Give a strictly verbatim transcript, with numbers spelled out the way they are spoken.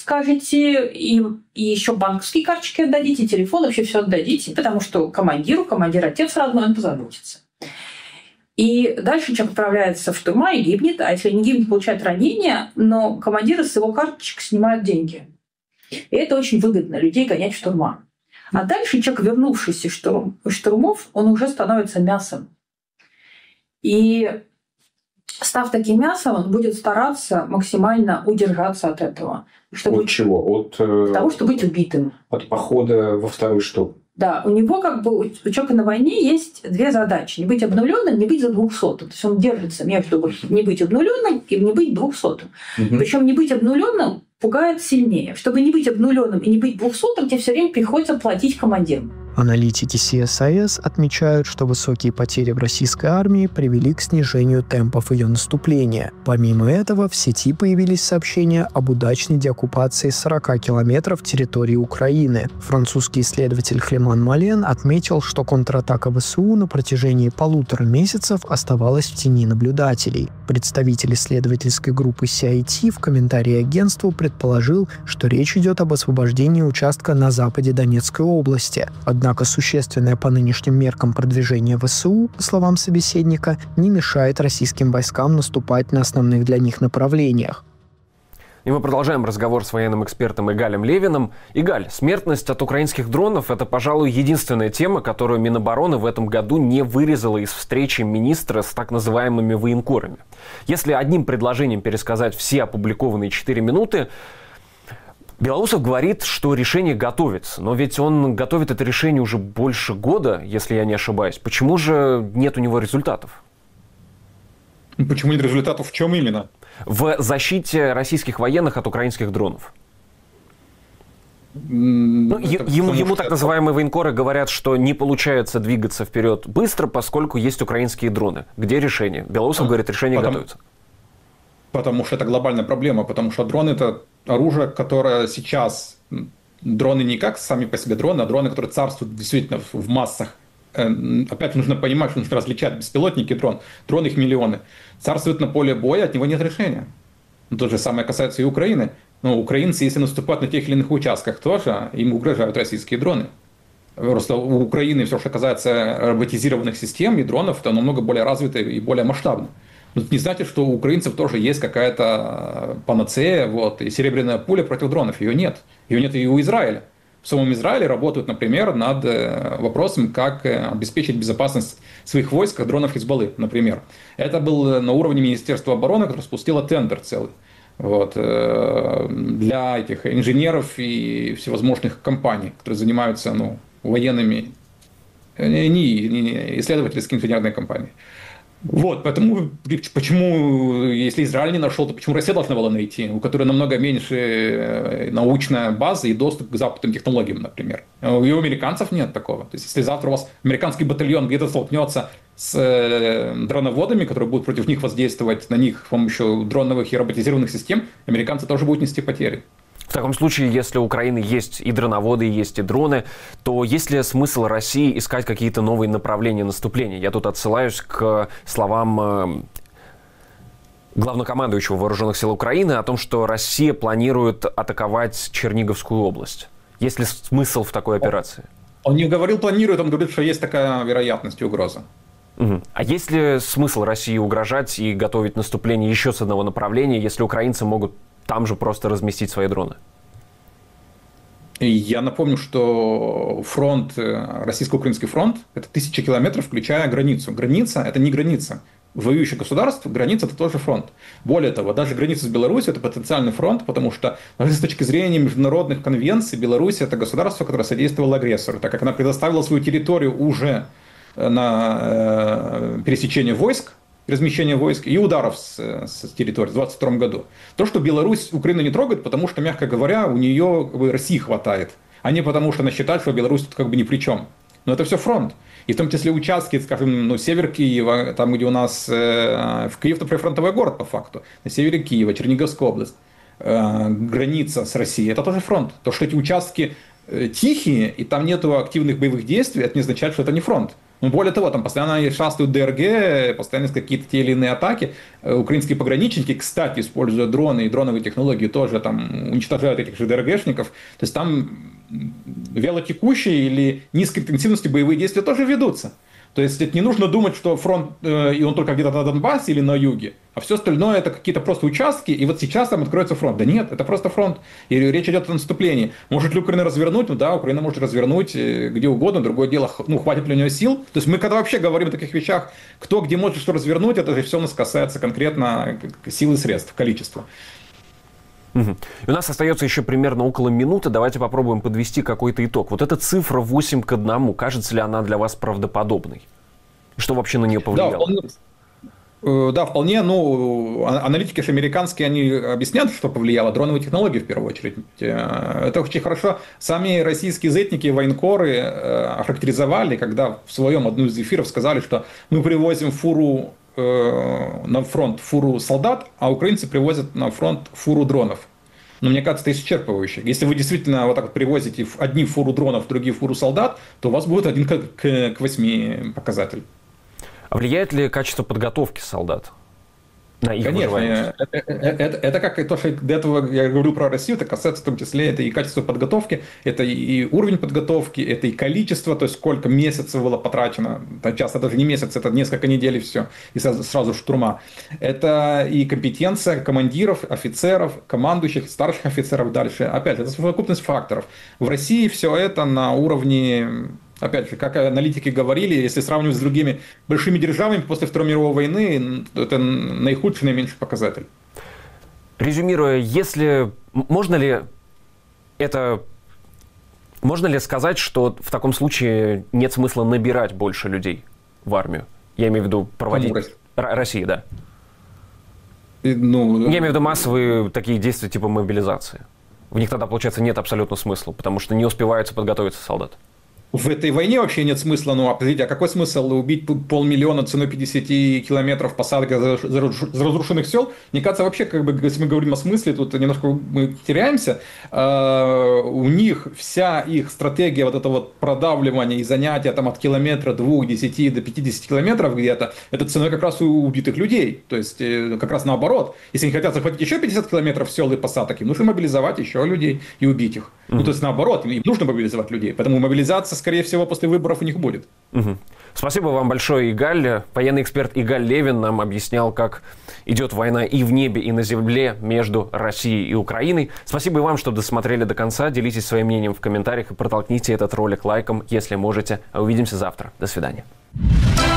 скажете, им и еще банковские карточки отдадите, телефон, вообще все отдадите, потому что командиру, командир отец родной, он позаботится. И дальше человек отправляется в штурма и гибнет, а если не гибнет, получает ранение, но командиры с его карточек снимают деньги. И это очень выгодно, людей гонять в штурма. А дальше человек, вернувшийся из штурм, штурмов, он уже становится мясом. И став таким мясом, он будет стараться максимально удержаться от этого. Чтобы... От чего? От того, чтобы быть убитым. От похода во второй штурм. Да, у него как бы у человека на войне есть две задачи: не быть обнуленным, не быть за двухсотым. То есть он держится между не быть обнуленным и не быть двухсотым. Угу. Причем не быть обнуленным пугает сильнее. Чтобы не быть обнуленным и не быть двухсотым, тебе все время приходится платить командирам. Аналитики си эс ай эс отмечают, что высокие потери в российской армии привели к снижению темпов ее наступления. Помимо этого, в сети появились сообщения об удачной деоккупации сорока километров территории Украины. Французский исследователь Клеман Мален отметил, что контратака вэ эс у на протяжении полутора месяцев оставалась в тени наблюдателей. Представитель исследовательской группы си ай ти в комментарии агентству предположил, что речь идет об освобождении участка на западе Донецкой области. Однако существенное по нынешним меркам продвижение вэ эс у, по словам собеседника, не мешает российским войскам наступать на основных для них направлениях. И мы продолжаем разговор с военным экспертом Игалем Левиным. Игаль, смертность от украинских дронов – это, пожалуй, единственная тема, которую Минобороны в этом году не вырезала из встречи министра с так называемыми военкорами. Если одним предложением пересказать все опубликованные четыре минуты, Белоусов говорит, что решение готовится. Но ведь он готовит это решение уже больше года, если я не ошибаюсь. Почему же нет у него результатов? Почему нет результатов? В чем именно? В защите российских военных от украинских дронов. Ну, ему ему так называемые военкоры говорят, что не получается двигаться вперед быстро, поскольку есть украинские дроны. Где решение? Белоусов а, говорит, решение потому, готовится. Потому что это глобальная проблема, потому что дроны – это оружие, которое сейчас... Дроны не как сами по себе дроны, а дроны, которые царствуют действительно в, в массах. Опять нужно понимать, что нужно различать беспилотники и дрон. Дрон их миллионы. Царствует на поле боя, от него нет решения. То же самое касается и Украины. Но украинцы, если наступают на тех или иных участках, тоже им угрожают российские дроны. Просто у Украины все, что касается роботизированных систем и дронов, это намного более развито и более масштабно. Но это не значит, что у украинцев тоже есть какая-то панацея, вот, и серебряная пуля против дронов. Ее нет. Ее нет и у Израиля. В самом Израиле работают, например, над вопросом, как обеспечить безопасность своих войск от дронов Хизбаллы, например. Это было на уровне Министерства обороны, которое спустило тендер целый. Вот, для этих инженеров и всевозможных компаний, которые занимаются ну, военными, не, не исследовательские инженерные компании. Вот, поэтому, почему, если Израиль не нашел, то почему Россия должна была найти, у которой намного меньше научная база и доступ к западным технологиям, например. И у американцев нет такого. То есть, если завтра у вас американский батальон где-то столкнется с дроноводами, которые будут против них воздействовать на них с помощью дроновых и роботизированных систем, американцы тоже будут нести потери. В таком случае, если у Украины есть и дроноводы, есть и дроны, то есть ли смысл России искать какие-то новые направления наступления? Я тут отсылаюсь к словам главнокомандующего Вооруженных сил Украины о том, что Россия планирует атаковать Черниговскую область. Есть ли смысл в такой операции? Он не говорил планирует, он говорит, что есть такая вероятность и угроза. Угу. А есть ли смысл России угрожать и готовить наступление еще с одного направления, если украинцы могут там же просто разместить свои дроны? Я напомню, что фронт, российско-украинский фронт, это тысяча километров, включая границу. Граница – это не граница. Воюющих государств, граница – это тоже фронт. Более того, даже граница с Беларусью – это потенциальный фронт, потому что даже с точки зрения международных конвенций Беларусь – это государство, которое содействовало агрессору, так как она предоставила свою территорию уже на пересечение войск, размещение войск и ударов с, с территории в двадцать втором году. То, что Беларусь Украину не трогает, потому что, мягко говоря, у нее как бы, России хватает, а не потому что она считает, что Беларусь тут как бы ни при чем. Но это все фронт. И в том числе участки, скажем, ну, север Киева, там, где у нас э, в Киев, это прифронтовый город по факту, на севере Киева, Черниговская область, э, граница с Россией, это тоже фронт. То, что эти участки э, тихие, и там нету активных боевых действий, это не означает, что это не фронт. Ну, более того, там постоянно шастают ДРГ, постоянно какие-то те или иные атаки. Украинские пограничники, кстати, используя дроны и дроновые технологии, тоже там уничтожают этих же ДРГшников. То есть там вялотекущие или низкой интенсивности боевые действия тоже ведутся. То есть это не нужно думать, что фронт, э, и он только где-то на Донбассе или на юге, а все остальное это какие-то просто участки, и вот сейчас там откроется фронт. Да нет, это просто фронт, и речь идет о наступлении. Может ли Украина развернуть? Ну да, Украина может развернуть где угодно, другое дело, ну хватит ли у нее сил. То есть мы когда вообще говорим о таких вещах, кто где может что развернуть, это же все у нас касается конкретно сил и средств, количества. Угу. И у нас остается еще примерно около минуты. Давайте попробуем подвести какой-то итог. Вот эта цифра восемь к одному, кажется ли она для вас правдоподобной? Что вообще на нее повлияло? Да, вполне, да, вполне. Ну, аналитики же американские, они объясняют, что повлияло. Дроновые технологии, в первую очередь. Это очень хорошо. Сами российские зетники, военкоры охарактеризовали, когда в своем одном из эфиров сказали, что мы привозим фуру на фронт фуру солдат, а украинцы привозят на фронт фуру дронов. Но мне кажется, это исчерпывающе. Если вы действительно вот так вот привозите одни фуру дронов, другие фуру солдат, то у вас будет один к восьми показатель. А влияет ли качество подготовки солдат на их Конечно, выживаемость? это, это, это как то, что до этого я говорю про Россию, это касается в том числе это и качество подготовки, это и уровень подготовки, это и количество, то есть сколько месяцев было потрачено, часто даже не месяц, это несколько недель и все, и сразу, сразу штурма. Это и компетенция командиров, офицеров, командующих, старших офицеров дальше. Опять, это совокупность факторов. В России все это на уровне... Опять же, как аналитики говорили, если сравнивать с другими большими державами после Второй мировой войны, это наихудший, наименьший показатель. Резюмируя, если можно ли это, можно ли сказать, что в таком случае нет смысла набирать больше людей в армию? Я имею в виду проводить Р- России, да. И, ну, Я имею в виду массовые такие действия типа мобилизации. В них тогда, получается, нет абсолютно смысла, потому что не успеваются подготовиться солдат. В этой войне вообще нет смысла, ну, а подождите, а какой смысл убить полмиллиона ценой пятидесяти километров посадок разрушенных сел? Мне кажется, вообще, как бы, если мы говорим о смысле, тут немножко мы теряемся. Uh, у них вся их стратегия вот этого вот продавливания и занятия там от километра, двух, десяти до пятидесяти километров где-то, это ценой как раз у убитых людей. То есть, как раз наоборот. Если они хотят захватить еще пятьдесят километров сел и посадок, им нужно мобилизовать еще людей и убить их. Mm-hmm. Ну, то есть, наоборот, им нужно мобилизовать людей. Поэтому мобилизация, скорее всего, после выборов у них будет. Угу. Спасибо вам большое, Игаль. Военный эксперт Игаль Левин нам объяснял, как идет война и в небе, и на земле между Россией и Украиной. Спасибо и вам, что досмотрели до конца. Делитесь своим мнением в комментариях и протолкните этот ролик лайком, если можете. Увидимся завтра. До свидания.